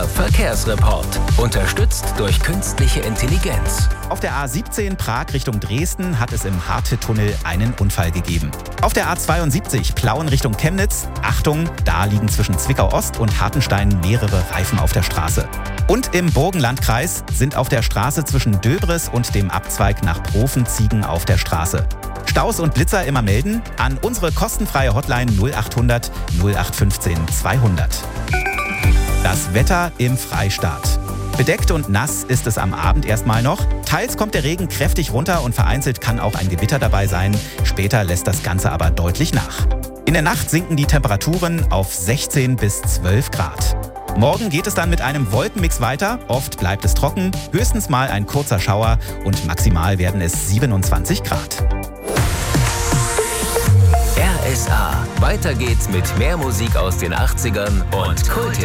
Verkehrsreport. Unterstützt durch künstliche Intelligenz. Auf der A17 Prag Richtung Dresden hat es im Harte-Tunnel einen Unfall gegeben. Auf der A72 Plauen Richtung Chemnitz, Achtung, da liegen zwischen Zwickau-Ost und Hartenstein mehrere Reifen auf der Straße. Und im Burgenlandkreis sind auf der Straße zwischen Döbris und dem Abzweig nach Profen Ziegen auf der Straße. Staus und Blitzer immer melden an unsere kostenfreie Hotline 0800 0815 200. Das Wetter im Freistaat. Bedeckt und nass ist es am Abend erstmal noch. Teils kommt der Regen kräftig runter und vereinzelt kann auch ein Gewitter dabei sein. Später lässt das Ganze aber deutlich nach. In der Nacht sinken die Temperaturen auf 16 bis 12 Grad. Morgen geht es dann mit einem Wolkenmix weiter. Oft bleibt es trocken, höchstens mal ein kurzer Schauer und maximal werden es 27 Grad. RSA. Weiter geht's mit mehr Musik aus den 80ern und Kulthits.